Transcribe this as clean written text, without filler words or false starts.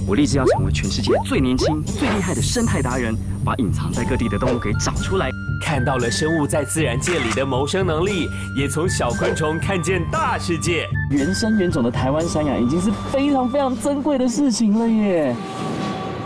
我立志要成为全世界最年轻、最厉害的生态达人，把隐藏在各地的动物给找出来。 看到了生物在自然界里的谋生能力，也从小昆虫看见大世界。 原生原种的台湾山羊已经是非常非常珍贵的事情了耶。